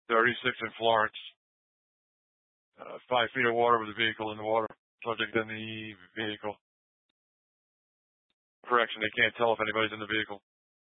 36 in Florence. 5 feet of water with a vehicle in the water. Subject in the vehicle. Correction, they can't tell if anybody's in the vehicle.